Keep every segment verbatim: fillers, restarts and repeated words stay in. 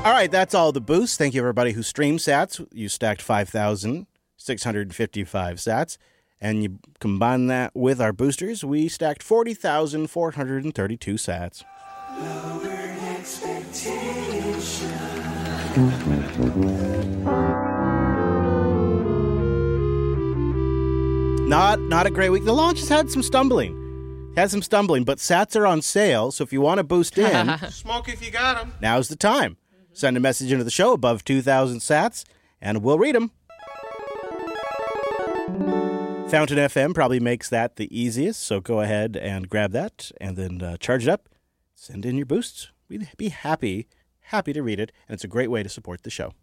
All right, that's all the boosts. Thank you, everybody who streamed sats. You stacked five thousand six hundred fifty-five sats. And you combine that with our boosters, we stacked forty thousand four hundred thirty-two sats. Lowered expectations. Not, not a great week. The launch has had some stumbling. Had some stumbling, but sats are on sale, so if you want to boost in... Smoke if you got them. Now's the time. Send a message into the show above two thousand sats, and we'll read them. Fountain F M probably makes that the easiest, so go ahead and grab that and then uh, charge it up. Send in your boosts. We'd be happy, happy to read it, and it's a great way to support the show.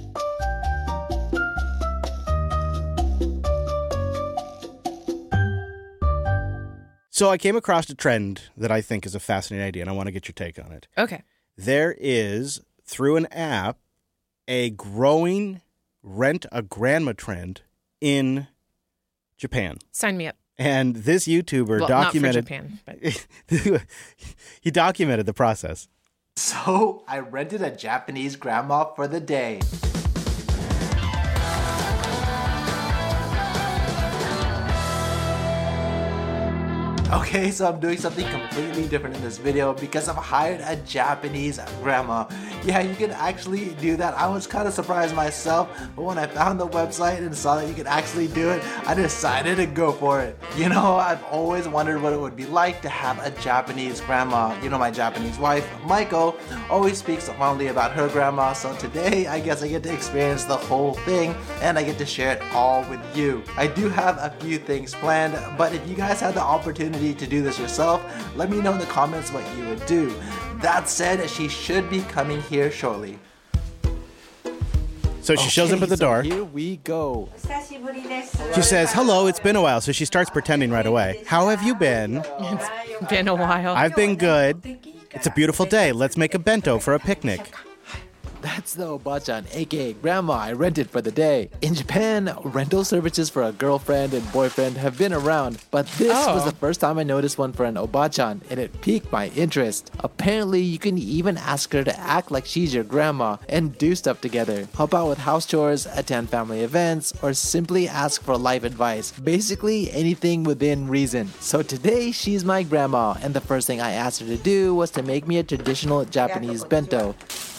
So I came across a trend that I think is a fascinating idea, and I want to get your take on it. Okay. There is, through an app, a growing rent-a-grandma trend in Japan. Sign me up. And this YouTuber well, documented... not for Japan, but... he documented the process. So I rented a Japanese grandma for the day. Okay, so I'm doing something completely different in this video because I've hired a Japanese grandma. Yeah, you can actually do that. I was kind of surprised myself, but when I found the website and saw that you could actually do it, I decided to go for it. You know, I've always wondered what it would be like to have a Japanese grandma. You know, my Japanese wife, Maiko, always speaks fondly about her grandma, so today I guess I get to experience the whole thing and I get to share it all with you. I do have a few things planned, but if you guys had the opportunity to do this yourself, let me know in the comments what you would do. That said, she should be coming here shortly. So she okay, shows up at the so door. Here we go. She says, hello, it's been a while. So she starts pretending right away. How have you been? It's been a while. I've been good. It's a beautiful day. Let's make a bento for a picnic. That's the Obachan, aka Grandma I rented for the day. In Japan, rental services for a girlfriend and boyfriend have been around, but this oh. was the first time I noticed one for an Obachan, and it piqued my interest. Apparently, you can even ask her to act like she's your grandma and do stuff together. Help out with house chores, attend family events, or simply ask for life advice. Basically, anything within reason. So today, she's my grandma, and the first thing I asked her to do was to make me a traditional Japanese bento.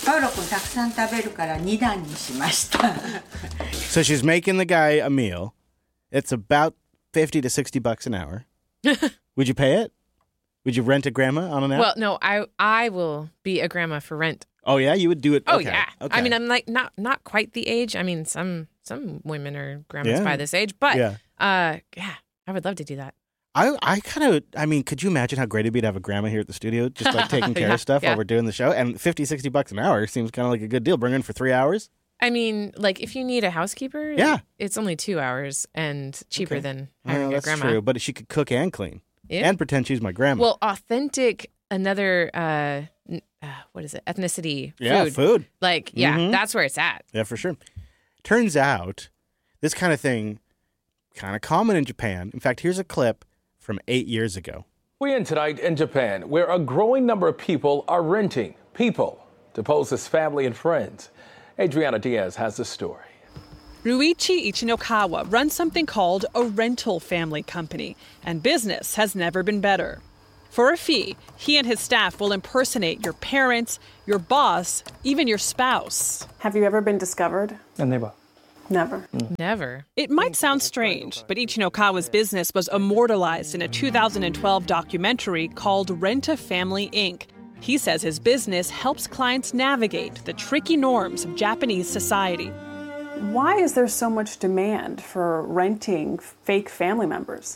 So she's making the guy a meal. It's about fifty to sixty bucks an hour. Would you pay it? Would you rent a grandma on an app? Well, no, I I will be a grandma for rent. Oh yeah, you would do it. Oh okay. yeah. Okay. I mean, I'm like not not quite the age. I mean, some some women are grandmas yeah. by this age, but yeah. uh, yeah, I would love to do that. I, I kind of, I mean, could you imagine how great it'd be to have a grandma here at the studio, just like taking care yeah, of stuff yeah. while we're doing the show? And fifty, sixty bucks an hour seems kind of like a good deal. Bring her in for three hours. I mean, like if you need a housekeeper, yeah. it's only two hours and cheaper okay. than well, hiring a that's grandma. True, but she could cook and clean yeah. and pretend she's my grandma. Well, authentic, another, uh, uh, what is it, ethnicity yeah, food. food. Like, yeah, mm-hmm. that's where it's at. Yeah, for sure. Turns out this kind of thing kind of common in Japan. In fact, here's a clip from eight years ago. We end tonight in Japan, where a growing number of people are renting people to pose as family and friends. Adriana Diaz has the story. Ruichi Ichinokawa runs something called a rental family company, and business has never been better. For a fee, he and his staff will impersonate your parents, your boss, even your spouse. Have you ever been discovered? Never. Never. Never. It might sound strange, but Ichinokawa's business was immortalized in a two thousand twelve documentary called Rent-A-Family, Incorporated. He says his business helps clients navigate the tricky norms of Japanese society. Why is there so much demand for renting fake family members?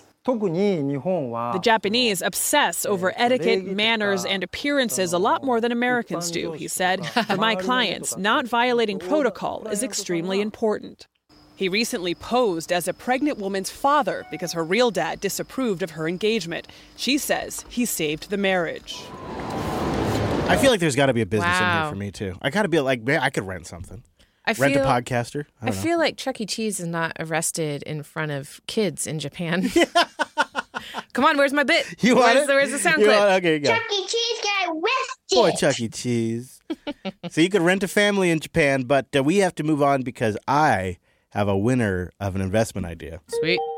The Japanese obsess over etiquette, manners, and appearances a lot more than Americans do, he said. For my clients, not violating protocol is extremely important. He recently posed as a pregnant woman's father because her real dad disapproved of her engagement. She says he saved the marriage. I feel like there's got to be a business wow. in here for me, too. I got to be like, man, I could rent something. I Rent feel, a podcaster. I, I feel like Chuck E. Cheese is not arrested in front of kids in Japan. Come on, where's my bit? You where's, want it? The, where's the sound you clip? Want, okay, you go. Chuck E. Cheese got arrested. Boy, Chuck E. Cheese. So you could rent a family in Japan, but uh, we have to move on because I have a winner of an investment idea. Sweet.